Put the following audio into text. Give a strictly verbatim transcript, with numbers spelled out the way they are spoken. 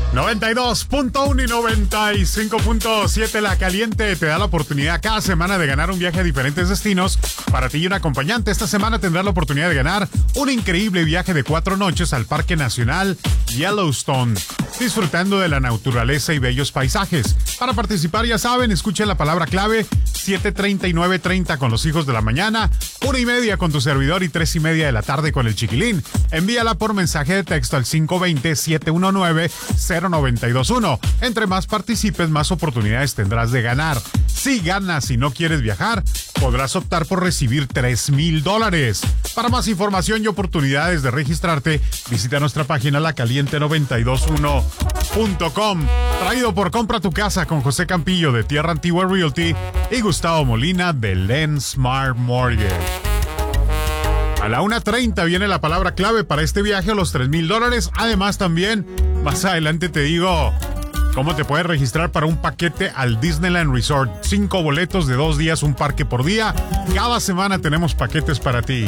noventa y dos punto uno y noventa y cinco punto siete La Caliente te da la oportunidad cada semana de ganar un viaje a diferentes destinos para ti y un acompañante. Esta semana tendrás la oportunidad de ganar un increíble viaje de cuatro noches al Parque Nacional Yellowstone, disfrutando de la naturaleza y bellos paisajes. Para participar, ya saben, escuchen la palabra clave siete treinta y nueve treinta con los hijos de la mañana, una y media con tu servidor y tres y media de la tarde con el chiquilín. Envíala por mensaje de texto al cinco dos cero, siete uno nueve, cero nueve dos uno. Entre más participes, más oportunidades tendrás de ganar. Si ganas y no quieres viajar, podrás optar por recibir tres mil dólares. Para más información y oportunidades de registrarte, visita nuestra página la caliente noventa y dos uno punto com. Traído por Compra tu Casa con José Campillo de Tierra Antigua Realty y Gustavo Molina de Len Smart Mortgage. A la una treinta viene la palabra clave para este viaje a los tres mil dólares. Además, también más adelante te digo cómo te puedes registrar para un paquete al Disneyland Resort. Cinco boletos de dos días, un parque por día. Cada semana tenemos paquetes para ti.